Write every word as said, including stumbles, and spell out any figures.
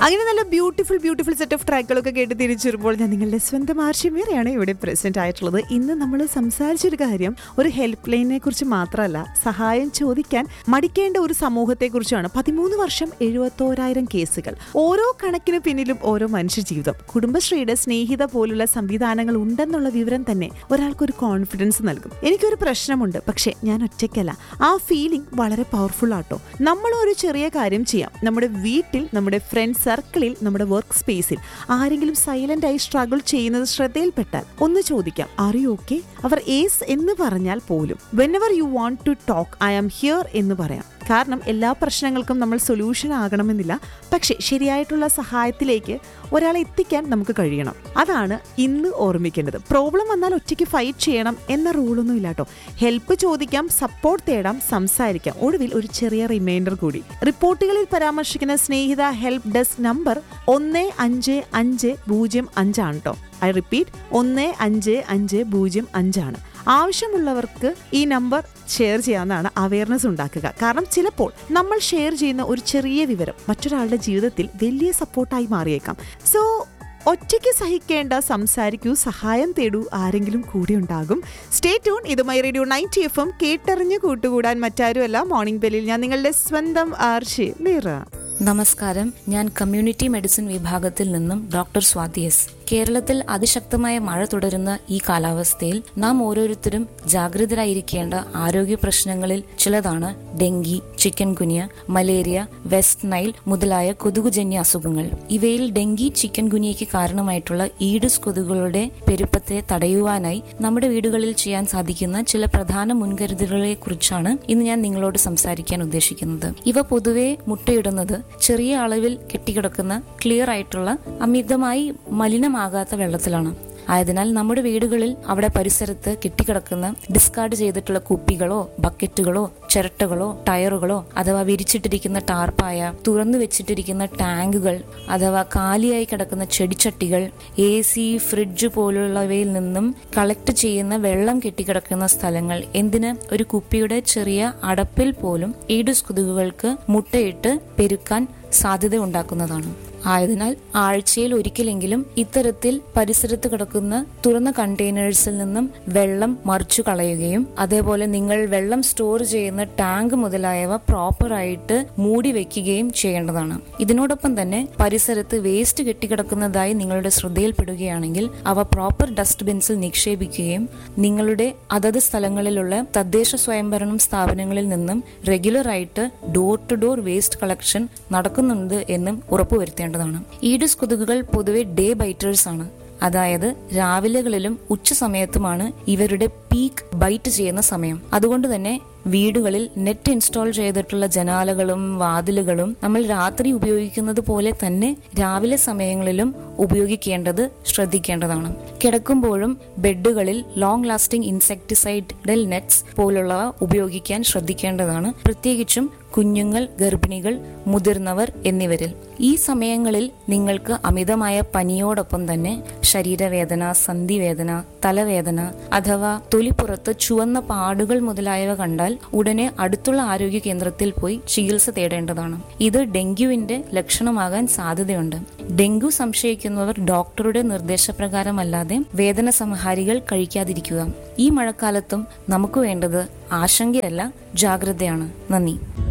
അങ്ങനെ നല്ല beautiful beautiful set of ട്രാക്കുകളൊക്കെ കേട്ട് തിരിച്ചു വരുമ്പോൾ ഞാൻ നിങ്ങളുടെ സ്വന്തം ആർഷിമേറയാണ് ഇവിടെ പ്രസന്റ് ആയിട്ടുള്ളത്. ഇന്ന് നമ്മൾ സംസാരിച്ചൊരു കാര്യം ഒരു ഹെൽപ്പ് ലൈനിനെ കുറിച്ച് മാത്രമല്ല, സഹായം ചോദിക്കാൻ മടിക്കേണ്ട ഒരു സമൂഹത്തെക്കുറിച്ചാണ്. പതിമൂന്ന് വർഷം എഴുപത്തോരായിരം കേസുകൾ, ഓരോ കണക്കിന് പിന്നിലും ഓരോ മനുഷ്യ ജീവിതം. കുടുംബശ്രീയുടെ സ്നേഹിത പോലുള്ള സംവിധാനങ്ങൾ ഉണ്ടെന്നുള്ള വിവരം തന്നെ ഒരാൾക്കൊരു കോൺഫിഡൻസ് നൽകും. എനിക്കൊരു പ്രശ്നമുണ്ട്, പക്ഷെ ഞാൻ ഒറ്റയ്ക്കല്ല. ആ ഫീലിംഗ് വളരെ പവർഫുൾ ആട്ടോ. നമ്മൾ ഒരു ചെറിയ കാര്യം ചെയ്യാം, നമ്മുടെ വീട്ടിൽ, നമ്മുടെ ഫ്രണ്ട് സർക്കിളിൽ, നമ്മുടെ വർക്ക് സ്പേസിൽ ആരെങ്കിലും സൈലന്റ് ആയി സ്ട്രഗിൾ ചെയ്യുന്നത് ശ്രദ്ധയിൽപ്പെട്ടാൽ ഒന്ന് ചോദിക്കാം, are you okay? Our ace എന്ന് പറഞ്ഞാൽ പോലും whenever you want to talk, I am here എന്ന് പറയാം. കാരണം എല്ലാ പ്രശ്നങ്ങൾക്കും നമ്മൾ സൊല്യൂഷൻ ആകണമെന്നില്ല, പക്ഷെ ശരിയായിട്ടുള്ള സഹായത്തിലേക്ക് ഒരാളെ എത്തിക്കാൻ നമുക്ക് കഴിയണം. അതാണ് ഇന്ന് ഓർമ്മിക്കേണ്ടത്. പ്രോബ്ലം വന്നാൽ ഒറ്റയ്ക്ക് ഫൈറ്റ് ചെയ്യണം എന്ന റൂളൊന്നും ഇല്ല കേട്ടോ. ഹെൽപ്പ് ചോദിക്കാം, സപ്പോർട്ട് തേടാം, സംസാരിക്കാം. ഒടുവിൽ ഒരു ചെറിയ റിമൈൻഡർ കൂടി. റിപ്പോർട്ടുകളിൽ പരാമർശിക്കുന്ന സ്നേഹിത ഹെൽപ്പ് ഡെസ്ക് നമ്പർ ഒന്ന് അഞ്ച് അഞ്ച് പൂജ്യം അഞ്ചാണ് കേട്ടോ. ഐ റിപ്പീറ്റ്, ഒന്ന് അഞ്ച് അഞ്ച് പൂജ്യം അഞ്ചാണ്. ആവശ്യമുള്ളവർക്ക് ഈ നമ്പർ ഷെയർ ചെയ്യാവുന്നതാണ്. അവയർനെസ് ഉണ്ടാക്കുക. കാരണം ചിലപ്പോൾ നമ്മൾ ഷെയർ ചെയ്യുന്ന ഒരു ചെറിയ വിവരം മറ്റൊരാളുടെ ജീവിതത്തിൽ വലിയ സപ്പോർട്ടായി മാറിയേക്കാം. സോ ഒറ്റയ്ക്ക് സഹിക്കേണ്ട, സംസാരിക്കൂ, സഹായം തേടൂ, ആരെങ്കിലും കൂടെ ഉണ്ടാകും. Stay tune. ഇത് my radio ninety F M. കേട്ടറിഞ്ഞ് കൂട്ടുകൂടാൻ മറ്റാരുമല്ല, മോർണിംഗ് ബെല്ലിൽ ഞാൻ നിങ്ങളുടെ സ്വന്തം ആർഷി മീറ. നമസ്കാരം. ഞാൻ കമ്മ്യൂണിറ്റി മെഡിസിൻ വിഭാഗത്തിൽ നിന്നും ഡോക്ടർ സ്വാതി എസ്. കേരളത്തിൽ അതിശക്തമായ മഴ തുടരുന്ന ഈ കാലാവസ്ഥയിൽ നാം ഓരോരുത്തരും ജാഗ്രതരായിരിക്കേണ്ട ആരോഗ്യ പ്രശ്നങ്ങളിൽ ചിലതാണ് dengue, chicken ഗുനിയ, malaria, west Nile മുതലായ കൊതുകുജന്യ അസുഖങ്ങൾ. ഇവയിൽ ഡെങ്കി, ചിക്കൻ ഗുനിയയ്ക്ക് കാരണമായിട്ടുള്ള ഈഡിസ് കൊതുകുകളുടെ പെരുപ്പത്തെ തടയുവാനായി നമ്മുടെ വീടുകളിൽ ചെയ്യാൻ സാധിക്കുന്ന ചില പ്രധാന മുൻകരുതലുകളെ കുറിച്ചാണ് ഇന്ന് ഞാൻ നിങ്ങളോട് സംസാരിക്കാൻ ഉദ്ദേശിക്കുന്നത്. ഇവ പൊതുവെ മുട്ടയിടുന്നത് ചെറിയ അളവിൽ കെട്ടിക്കിടക്കുന്ന ക്ലിയർ ആയിട്ടുള്ള അമിതമായി മലിനമാകാത്ത വെള്ളത്തിലാണ്. ആയതിനാൽ നമ്മുടെ വീടുകളിൽ അവിടെ പരിസരത്ത് കെട്ടിക്കിടക്കുന്ന ഡിസ്കാർഡ് ചെയ്തിട്ടുള്ള കുപ്പികളോ ബക്കറ്റുകളോ ചിരട്ടകളോ ടയറുകളോ അഥവാ വിരിച്ചിട്ടിരിക്കുന്ന ടാർപ്പായ, തുറന്നു വെച്ചിട്ടിരിക്കുന്ന ടാങ്കുകൾ അഥവാ കാലിയായി കിടക്കുന്ന ചെടിച്ചട്ടികൾ, എ സി, ഫ്രിഡ്ജ് പോലുള്ളവയിൽ നിന്നും കളക്ട് ചെയ്യുന്ന വെള്ളം കെട്ടിക്കിടക്കുന്ന സ്ഥലങ്ങൾ, എന്തിന് ഒരു കുപ്പിയുടെ ചെറിയ അടപ്പിൽ പോലും ഈഡിസ് കൊതുകുകൾക്ക് മുട്ടയിട്ട് പെരുക്കാൻ സാധ്യത ഉണ്ടാക്കുന്നതാണ്. ആയതിനാൽ ആഴ്ചയിൽ ഒരിക്കലെങ്കിലും ഇത്തരത്തിൽ പരിസരത്ത് കിടക്കുന്ന തുറന്ന കണ്ടെയ്നേഴ്സിൽ നിന്നും വെള്ളം മറിച്ചു കളയുകയും അതേപോലെ നിങ്ങൾ വെള്ളം സ്റ്റോർ ചെയ്യുന്ന ടാങ്ക് മുതലായവ പ്രോപ്പറായിട്ട് മൂടി വെക്കുകയും ചെയ്യേണ്ടതാണ്. ഇതിനോടൊപ്പം തന്നെ പരിസരത്ത് വേസ്റ്റ് കെട്ടിക്കിടക്കുന്നതായി നിങ്ങളുടെ ശ്രദ്ധയിൽപ്പെടുകയാണെങ്കിൽ അവ പ്രോപ്പർ ഡസ്റ്റ്ബിൻസിൽ നിക്ഷേപിക്കുകയും നിങ്ങളുടെ അതത് സ്ഥലങ്ങളിലുള്ള തദ്ദേശ സ്വയംഭരണം സ്ഥാപനങ്ങളിൽ നിന്നും റെഗുലറായിട്ട് door to door waste collection നടക്കുന്നുണ്ട് എന്നും ഉറപ്പുവരുത്തേണ്ടതാണ്. ഈഡിസ് കൊതുകുകൾ പൊതുവെ ഡേ ബൈറ്റേഴ്സ് ആണ്. അതായത് രാവിലെകളിലും ഉച്ച സമയത്തുമാണ് ഇവരുടെ പീക്ക് ബൈറ്റ് ചെയ്യുന്ന സമയം. അതുകൊണ്ട് തന്നെ വീടുകളിൽ നെറ്റ് ഇൻസ്റ്റാൾ ചെയ്തിട്ടുള്ള ജനാലകളും വാതിലുകളും നമ്മൾ രാത്രി ഉപയോഗിക്കുന്നത് പോലെ തന്നെ രാവിലെ സമയങ്ങളിലും ഉപയോഗിക്കേണ്ടത് ശ്രദ്ധിക്കേണ്ടതാണ്. കിടക്കുമ്പോഴും ബെഡുകളിൽ ലോങ് ലാസ്റ്റിംഗ് ഇൻസെക്ടിസൈഡൽ നെറ്റ്സ് പോലുള്ളവ ഉപയോഗിക്കാൻ ശ്രദ്ധിക്കേണ്ടതാണ്. പ്രത്യേകിച്ചും കുഞ്ഞുങ്ങൾ, ഗർഭിണികൾ, മുതിർന്നവർ എന്നിവരിൽ. ഈ സമയങ്ങളിൽ നിങ്ങൾക്ക് അമിതമായ പനിയോടൊപ്പം തന്നെ ശരീരവേദന, സന്ധിവേദന, തലവേദന അഥവാ തൊലിപ്പുറത്ത് ചുവന്ന പാടുകൾ മുതലായവ കണ്ടാൽ ഉടനെ അടുത്തുള്ള ആരോഗ്യ കേന്ദ്രത്തിൽ പോയി ചികിത്സ തേടേണ്ടതാണ്. ഇത് ഡെങ്കുവിന്റെ ലക്ഷണമാകാൻ സാധ്യതയുണ്ട്. ഡെങ്കു സംശയിക്കുന്നവർ ഡോക്ടറുടെ നിർദ്ദേശപ്രകാരമല്ലാതെ വേദന സംഹാരികൾ കഴിക്കാതിരിക്കുക. ഈ മഴക്കാലത്തും നമുക്ക് വേണ്ടത് ആശങ്കയല്ല, ജാഗ്രതയാണ്. നന്ദി.